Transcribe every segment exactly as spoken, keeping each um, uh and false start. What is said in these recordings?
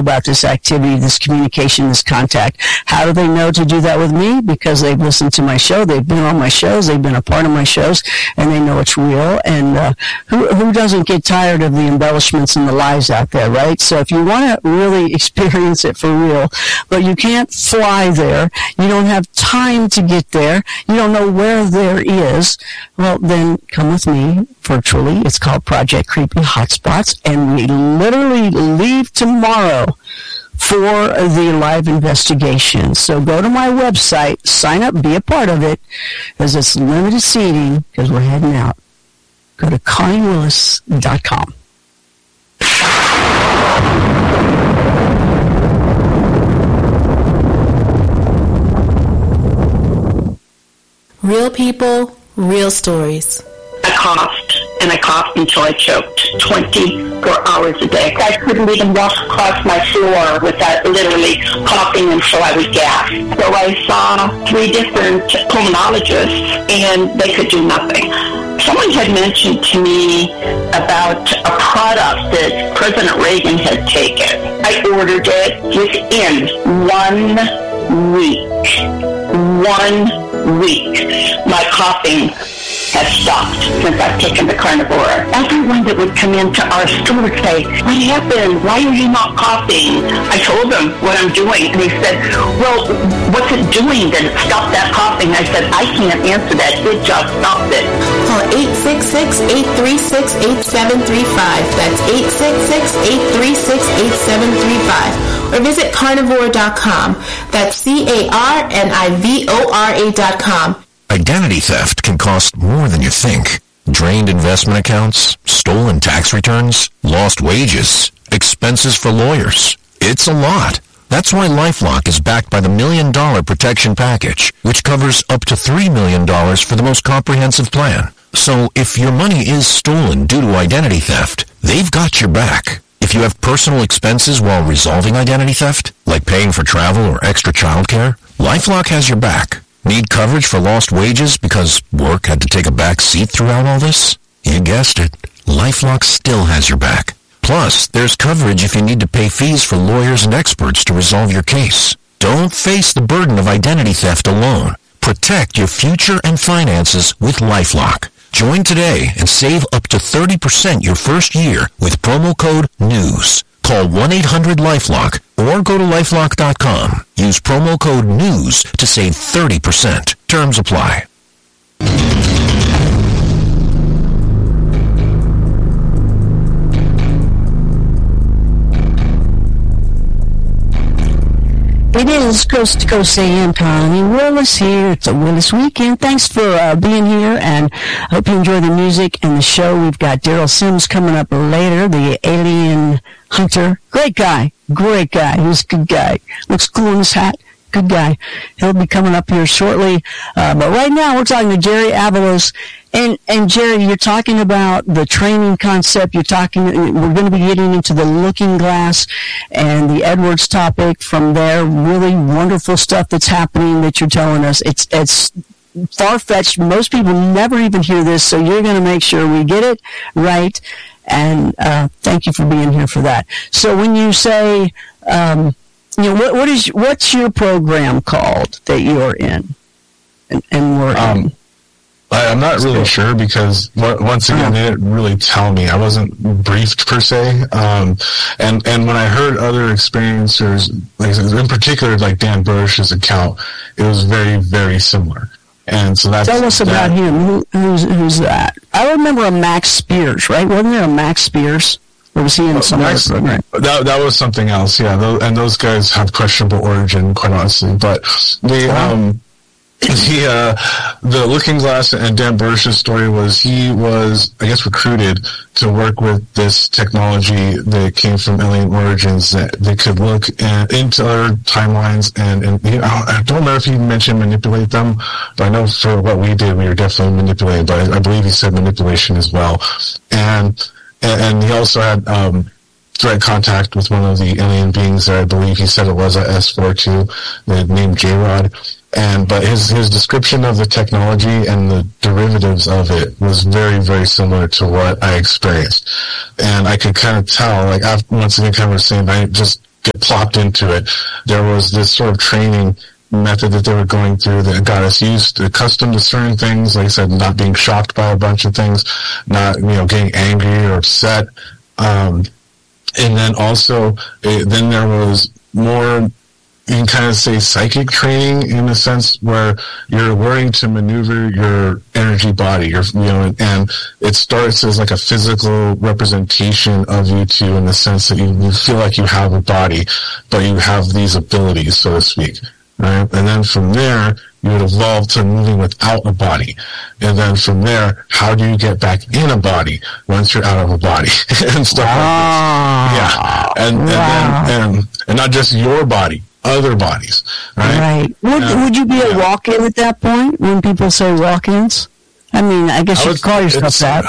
about this activity, this communication, this contact. How do they know to do that with me? Because they've listened to my show, they've been on my shows, they've been a part of my shows, and they know it's real. And uh, who, who doesn't get tired of the embellishments and the lies out there, right? So if you want to really experience it for real, but you can't fly there, you don't have time to get there, you don't know where there is, well, then come with me virtually. It's called Project Creepy Hotspots, and we literally leave tomorrow for the live investigation. So go to my website, sign up, be a part of it, because it's limited seating, because we're heading out. Go to Connie Willis dot com. Real people, real stories. I coughed, and I coughed until I choked twenty-four hours a day. I couldn't even walk across my floor without literally coughing until I was gasped. So I saw three different pulmonologists, and they could do nothing. Someone had mentioned to me about a product that President Reagan had taken. I ordered it within one week. One week. My coughing has stopped since I've taken the Carnivora. Everyone that would come into our store would say, what happened? Why are you not coughing? I told them what I'm doing, and they said, well, what's it doing that it stopped that coughing? I said, I can't answer that. It just stopped it. Call eight six six, eight three six, eight seven three five. That's eight six six, eight three six, eight seven three five. Or visit carnivore dot com. That's C A R N I V O R A dot com. Identity theft can cost more than you think. Drained investment accounts, stolen tax returns, lost wages, expenses for lawyers. It's a lot. That's why LifeLock is backed by the Million Dollar Protection Package, which covers up to three million dollars for the most comprehensive plan. So if your money is stolen due to identity theft, they've got your back. If you have personal expenses while resolving identity theft, like paying for travel or extra childcare, LifeLock has your back. Need coverage for lost wages because work had to take a back seat throughout all this? You guessed it. LifeLock still has your back. Plus, there's coverage if you need to pay fees for lawyers and experts to resolve your case. Don't face the burden of identity theft alone. Protect your future and finances with LifeLock. Join today and save up to thirty percent your first year with promo code NEWS. Call one eight hundred LifeLock or go to lifelock dot com. Use promo code NEWS to save thirty percent. Terms apply. It is Coast to Coast A M. Connie Willis here. It's a Willis weekend. Thanks for uh, being here, and I hope you enjoy the music and the show. We've got Daryl Sims coming up later, the alien hunter. Great guy. Great guy. He's a good guy. Looks cool in his hat. Good guy. He'll be coming up here shortly. Uh, but right now, we're talking to Jerry Avalos. And, and Jerry, you're talking about the training concept. You're talking, we're going to be getting into the looking glass and the Edwards topic from there. Really wonderful stuff that's happening that you're telling us. It's, it's far-fetched. Most people never even hear this, so you're going to make sure we get it right. And, uh, thank you for being here for that. So when you say, um, you know, what, what is, what's your program called that you're in and, and we're um, in? I'm not really sure because once again, they didn't really tell me. I wasn't briefed per se. Um, and, and when I heard other experiencers, like in particular, like Dan Burrish's account, it was very, very similar. And so that's, tell us about that, him. Who, who's, who's that? I remember a Max Spears, right? Wasn't there a Max Spears? Or was he in some Max, other program? That, that was something else, yeah. Those, and those guys have questionable origin, quite honestly. But the, um, He, uh, the Looking Glass and Dan Burrish's story was he was, I guess, recruited to work with this technology that came from alien origins that they could look in, into other timelines and, and you know, I don't remember if he mentioned manipulate them, but I know for what we did, we were definitely manipulated, but I, I believe he said manipulation as well. And, and he also had, um, direct contact with one of the alien beings that I believe he said it was a S forty-two, named J-Rod. And, but his, his description of the technology and the derivatives of it was very, very similar to what I experienced. And I could kind of tell, like, after, once again, kind of saying, I just get plopped into it. There was this sort of training method that they were going through that got us used to, accustomed to certain things. Like I said, not being shocked by a bunch of things, not, you know, getting angry or upset. Um, and then also, it, then there was more, you can kind of say psychic training in a sense where you're learning to maneuver your energy body, your, you know, and it starts as like a physical representation of you two in the sense that you, you feel like you have a body, but you have these abilities, so to speak, right? And then from there, you would evolve to moving without a body. And then from there, how do you get back in a body once you're out of a body and stuff wow. like this? Yeah. And, wow. and then, and, and not just your body, other bodies, right? Right. Would, and, would you be yeah. a walk-in at that point when people say walk-ins? I mean, I guess I you would, could call yourself that.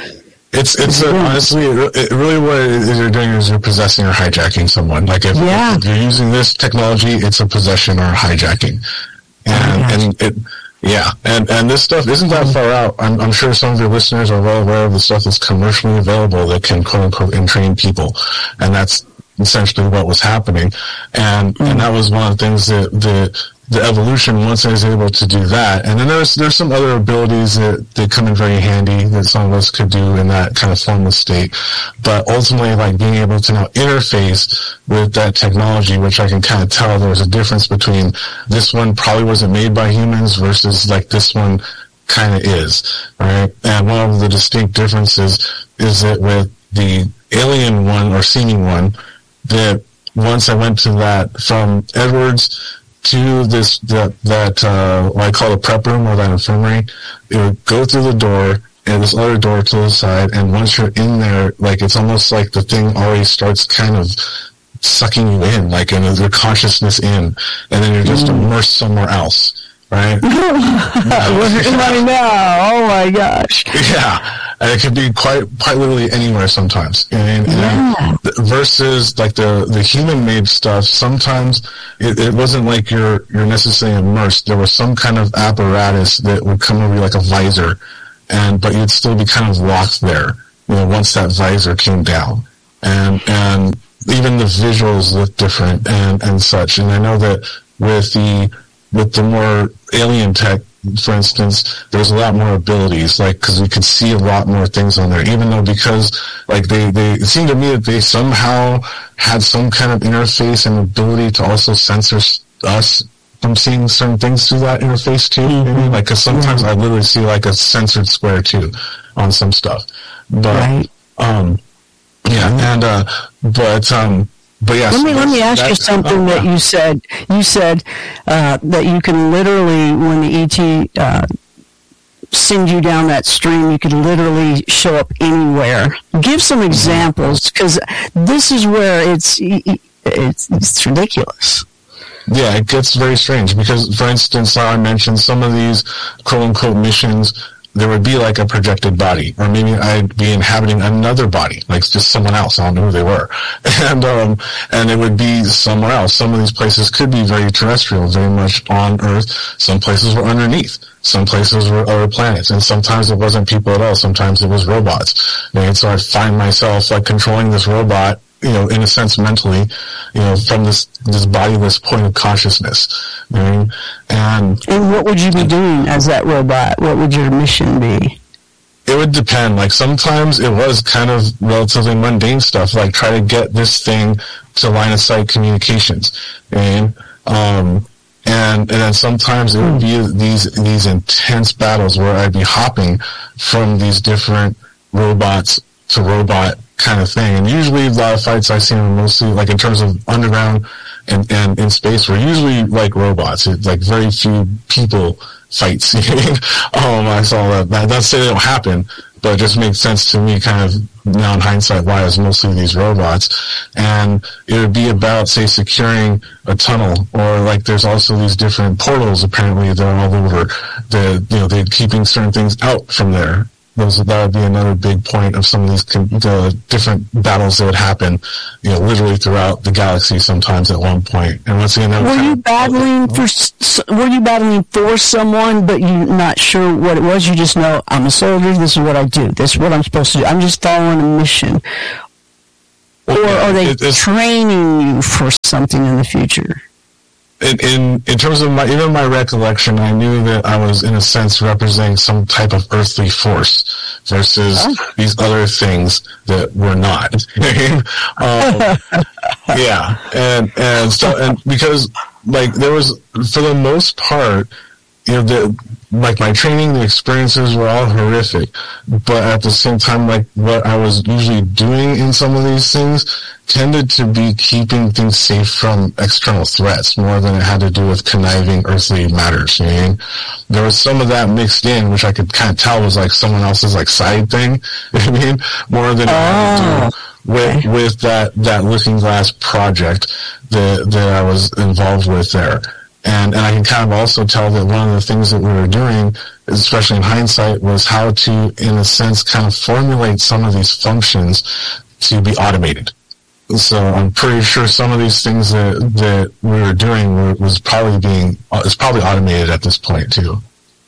It's, it's a, honestly, it, it really what it is you're doing is you're possessing or hijacking someone. Like if, yeah. if you're using this technology, it's a possession or a hijacking. And, oh, and it, yeah, and, and this stuff isn't that far out. I'm, I'm sure some of your listeners are well aware of the stuff that's commercially available that can quote unquote entrain people. And that's essentially what was happening. And, mm. and that was one of the things that, that the evolution, once I was able to do that. And then there's, there's some other abilities that, that come in very handy that some of us could do in that kind of formless state. But ultimately, like being able to now interface with that technology, which I can kind of tell there was a difference between this one probably wasn't made by humans versus like this one kind of is, right? And one of the distinct differences is that with the alien one or seeming one, that once I went to that from Edwards to this, that, that, uh, what I call the prep room or that infirmary, it would go through the door and this other door to the side. And once you're in there, like, it's almost like the thing already starts kind of sucking you in, like, in your consciousness in, and then you're just mm. immersed somewhere else. Right? Let me know. Oh my gosh. Yeah. And it could be quite, quite literally anywhere sometimes. And, yeah. and versus like the, the human made stuff, sometimes it, it wasn't like you're, you're necessarily immersed. There was some kind of apparatus that would come over you like a visor, and, but you'd still be kind of locked there, you know, once that visor came down. And, and even the visuals look different and, and such. And I know that with the, with the more alien tech, for instance, there's a lot more abilities, like, because we could see a lot more things on there, even though because, like, they, they, it seemed to me that they somehow had some kind of interface and ability to also censor us from seeing certain things through that interface, too. Mm-hmm. I mean, like, because sometimes mm-hmm. I literally see, like, a censored square, too, on some stuff. But, right. um, yeah, mm-hmm. and, uh, but, um, But yes, let me let me ask you something that you said. You said uh, that you can literally, when the E T uh, send you down that stream, you could literally show up anywhere. Give some examples, because this is where it's, it's it's ridiculous. Yeah, it gets very strange because, for instance, how I mentioned some of these quote unquote missions, there would be like a projected body, or maybe I'd be inhabiting another body, like just someone else. I don't know who they were. And, um, and it would be somewhere else. Some of these places could be very terrestrial, very much on Earth. Some places were underneath. Some places were other planets. And sometimes it wasn't people at all. Sometimes it was robots. And so I'd find myself like controlling this robot, you know, in a sense mentally, you know, from this, this bodiless point of consciousness. You know? And, and what would you be doing as that robot? What would your mission be? It would depend. Like sometimes it was kind of relatively mundane stuff, like try to get this thing to line of sight communications. And, um, and, and then sometimes it would be these, these intense battles where I'd be hopping from these different robots to robot kind of thing. And usually a lot of fights I've seen are mostly, like in terms of underground and, and in space, were usually like robots. It's like very few people fights. um, I saw that. Not to say they don't happen, but it just makes sense to me kind of now in hindsight why it's mostly these robots. And it would be about, say, securing a tunnel, or like there's also these different portals apparently that are all over the, you know, they're keeping certain things out from there. Those, that would be another big point of some of these the different battles that would happen, you know, literally throughout the galaxy sometimes at one point. And once again, that were you battling for? Were you battling for someone, but you're not sure what it was? You just know I'm a soldier. This is what I do. This is what I'm supposed to do. I'm just following a mission. Or are they it, training you for something in the future? In, in in terms of my even my recollection, I knew that I was in a sense representing some type of earthly force versus oh. these other things that were not. um, yeah, and and so and because like there was for the most part, you know, the like my training, the experiences were all horrific, but at the same time, like what I was usually doing in some of these things tended to be keeping things safe from external threats more than it had to do with conniving earthly matters. You know what I mean? There was some of that mixed in, which I could kind of tell was like someone else's like side thing. You know what I mean? More than it had to do with with that that Looking Glass project that that I was involved with there. And, and I can kind of also tell that one of the things that we were doing, especially in hindsight, was how to, in a sense, kind of formulate some of these functions to be automated. So I'm pretty sure some of these things that, that we were doing were, was probably being, is probably automated at this point too.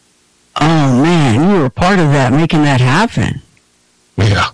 Oh man, you were part of that, making that happen. Yeah.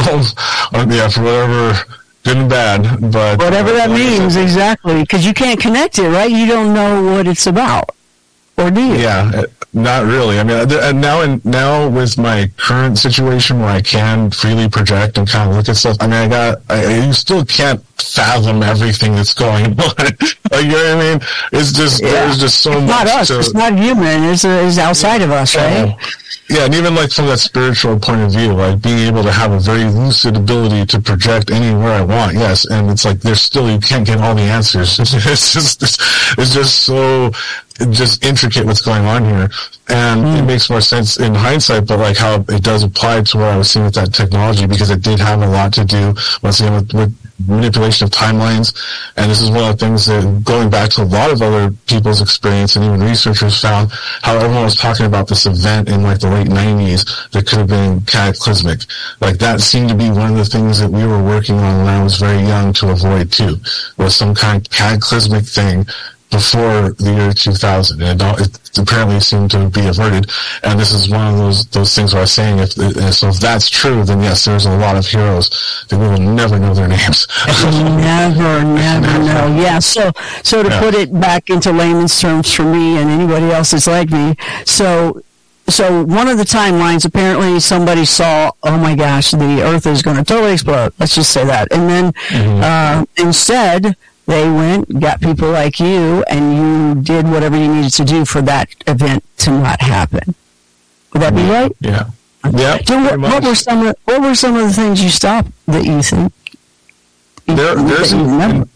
Yeah, for whatever... Good and bad, but... Whatever that means, exactly. Because you can't connect it, right? You don't know what it's about. Or do you? Yeah, not really. I mean, now in, now with my current situation where I can freely project and kind of look at stuff, I mean, I got... I, you still can't fathom everything that's going on. Like, you know what I mean? It's just... Yeah. There's just so it's much not us. to, it's not human. It's, uh, it's outside of us, right? Uh, Yeah, and even like from that spiritual point of view, like being able to have a very lucid ability to project anywhere I want, yes, and it's like there's still, you can't get all the answers. It's just, it's just so, just intricate what's going on here. And mm. it makes more sense in hindsight, but like how it does apply to what I was seeing with that technology, because it did have a lot to do, once again, with, with manipulation of timelines. And this is one of the things that, going back to a lot of other people's experience and even researchers found, how everyone was talking about this event in like the late nineties that could have been cataclysmic. Like that seemed to be one of the things that we were working on when I was very young to avoid too, was some kind of cataclysmic thing before the year two thousand, and it, it apparently seemed to be averted. And this is one of those those things where I was saying, if so, if that's true, then yes, there's a lot of heroes that we will never know their names. never, never know. Yeah. So, so to yeah. put it back into layman's terms for me and anybody else that's like me, so. So one of the timelines, apparently somebody saw, oh my gosh, the Earth is going to totally explode. Let's just say that. And then mm-hmm. uh, instead, they went, got people like you, and you did whatever you needed to do for that event to not happen. Would that be right? Yeah. Yeah. So what, what were some of what were some of the things you stopped that you think? There, there's you remember?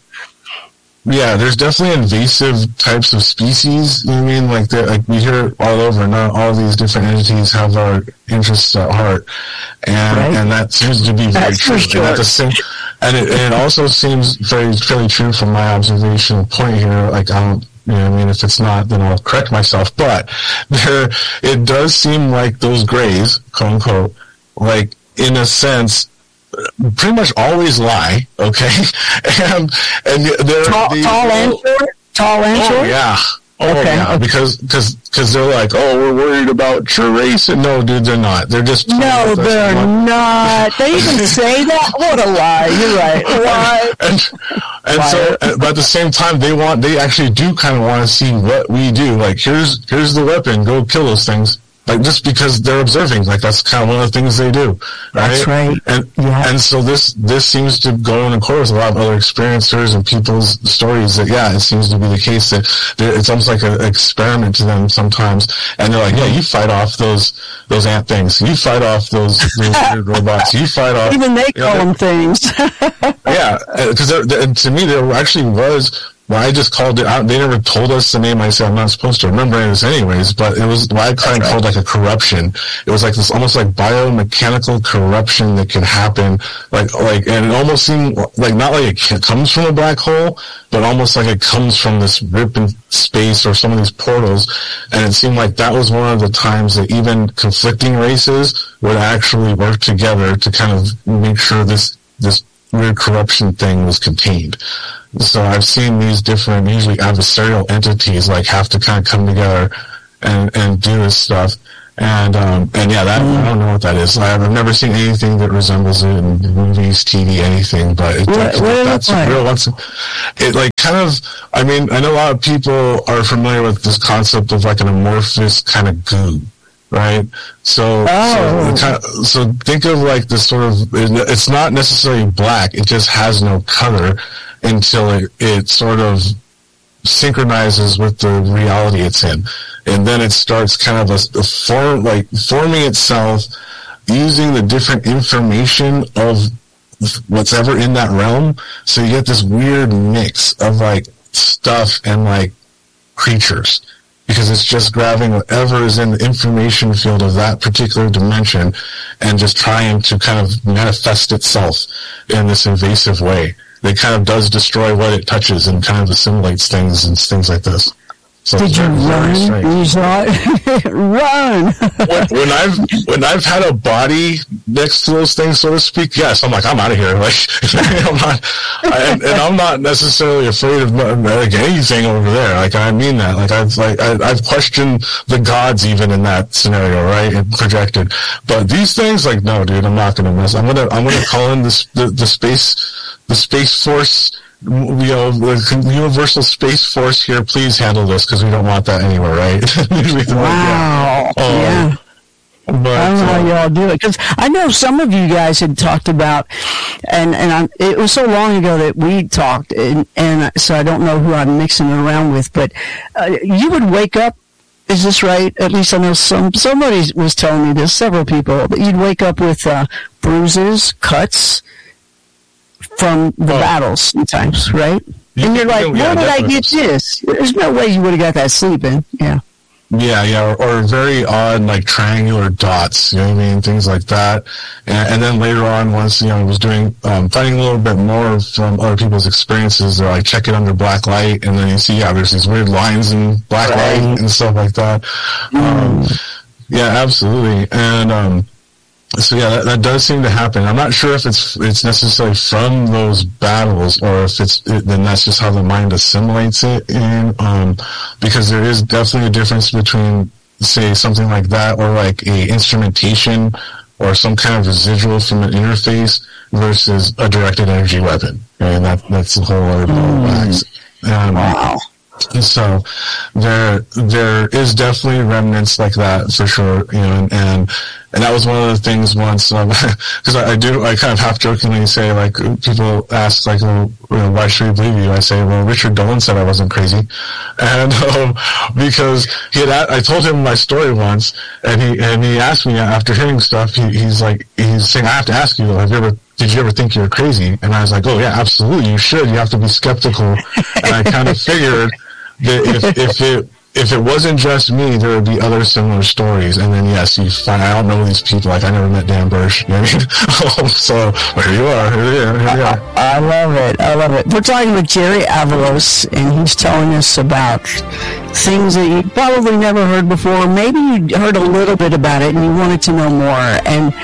Yeah, there's definitely invasive types of species. You know what I mean? Like, like we hear it all over. Not all these different entities have our interests at heart, and right. and that seems to be very That's true. Sure. And, at the same, and, it, and it also seems very fairly true from my observational point here. Like, I don't. You know what I mean? If it's not, then I'll correct myself. But there, it does seem like those grays, quote unquote, like in a sense, pretty much always lie. Okay, and and they're tall, they, tall and short, tall and oh, short. Yeah. Oh okay. yeah, because because because they're like, oh, we're worried about your race, and no, dude, they're not. They're just no, they're not. They even say that. What a lie! You're right. Lie. and and so, but at the same time, they want they actually do kind of want to see what we do. Like, here's here's the weapon. Go kill those things. Like, just because they're observing, like that's kind of one of the things they do, right? That's right. And yeah. and so this this seems to go in accord with a lot of other experiencers and people's stories. That yeah, it seems to be the case that it's almost like an experiment to them sometimes. And they're like, yeah, you fight off those those ant things, you fight off those those weird robots, you fight off. Even they call know, them things. Yeah, because to me there actually was. Well, I just called it out. They never told us the name. I said, I'm not supposed to remember this anyways, but it was what I kind of called like a corruption. It was like this almost like biomechanical corruption that can happen. Like, like, and it almost seemed like not like it comes from a black hole, but almost like it comes from this rip in space or some of these portals. And it seemed like that was one of the times that even conflicting races would actually work together to kind of make sure this, this weird corruption thing was contained. So I've seen these different, usually adversarial entities, like have to kind of come together and, and do this stuff. And um, and yeah, that I don't know what that is. I've never seen anything that resembles it in movies, T V, anything. But it, what, that, what that's like? real. Once it like kind of. I mean, I know a lot of people are familiar with this concept of like an amorphous kind of goo, right? So, oh. so, kind of, so think of like this sort of. It's not necessarily black. It just has no color until it it sort of synchronizes with the reality it's in, and then it starts kind of a, a form like forming itself using the different information of what's ever in that realm. So you get this weird mix of like stuff and like creatures, because it's just grabbing whatever is in the information field of that particular dimension and just trying to kind of manifest itself in this invasive way. It kind of does destroy what it touches and kind of assimilates things and things like this. So did you run? You saw it? Run! when, when I've when I've had a body next to those things, so to speak, yes, I'm like, I'm out of here. Like, I'm not, I, and, and I'm not necessarily afraid of like anything over there. Like, I mean that. Like, I've like I, I've questioned the gods even in that scenario, right? And projected, but these things, like, no, dude, I'm not gonna mess. I'm gonna I'm gonna call in this the, the space the space force. You know, the Universal Space Force here, please handle this, because we don't want that anywhere, right? Wow. Um, yeah. But, I don't know how y'all do it, because I know some of you guys had talked about, and and I'm, it was so long ago that we talked, and, and so I don't know who I'm mixing it around with, but uh, you would wake up. Is this right? At least I know some somebody was telling me this. Several people, but you'd wake up with uh, bruises, cuts from the oh. battles sometimes, right? You and you're like, where yeah, did I get this? There's no way you would have got that sleep in. Yeah. Yeah, yeah, or, or very odd, like, triangular dots, you know what I mean? Things like that. And, and then later on, once, you know, I was doing, um, finding a little bit more from other people's experiences, they're like, check it under black light, and then you see, yeah, there's these weird lines in black right. light and stuff like that. Mm. Um, yeah, absolutely. And, um, So yeah, that, that does seem to happen. I'm not sure if it's it's necessarily from those battles, or if it's it, then that's just how the mind assimilates it in. Um, because there is definitely a difference between, say, something like that, or like a instrumentation, or some kind of residual from an interface versus a directed energy weapon. And that that's a whole other ball of wax. Um, wow. So there, there is definitely remnants like that for sure, you know, and, and, and that was one of the things once, um, cause I, I do, I kind of half jokingly say, like, people ask, like, well, why should we believe you? I say, well, Richard Dolan said I wasn't crazy. And, um, because he had, I told him my story once, and he, and he asked me after hearing stuff, he, he's like, he's saying, I have to ask you, have you ever, did you ever think you were crazy? And I was like, oh yeah, absolutely, you should. You have to be skeptical. And I kind of figured that if, if it, if it wasn't just me, there would be other similar stories. And then, yes, you find, I don't know these people. Like, I never met Dan Bursch. You know what I mean? So, well, here you are. Here you are. Here you are. I, I love it. I love it. We're talking with Jerry Avalos, and he's telling us about things that you probably never heard before. Maybe you heard a little bit about it, and you wanted to know more. And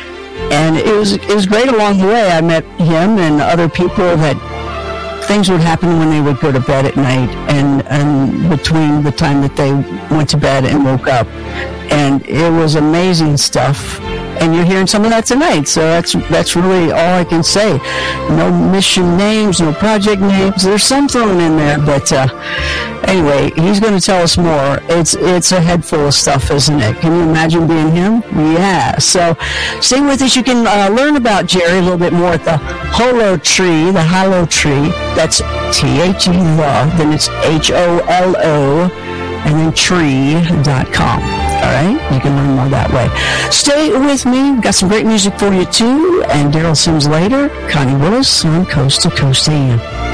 and it was, it was great along the way. I met him and other people that things would happen when they would go to bed at night, and, and between the time that they went to bed and woke up. And it was amazing stuff. And you're hearing some of that tonight, so that's that's really all I can say. No mission names, no project names. There's some thrown in there, but uh, anyway, he's going to tell us more. It's it's a head full of stuff, isn't it? Can you imagine being him? Yeah. So stay with us. You can uh, learn about Jerry a little bit more at the Holo Tree, the Holo Tree. That's T H E love, then it's H O L O, and then tree dot com. All right? You can learn more that way. Stay with me. We've got some great music for you, too. And Daryl Sims later. Connie Willis on Coast to Coast A M.